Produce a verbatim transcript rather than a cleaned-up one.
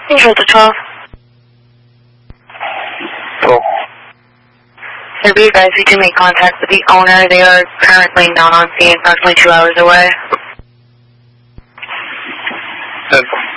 Control to twelve. twelve. Sir, be advised we did make contact with the owner. They are currently not on scene, approximately two hours away. ten.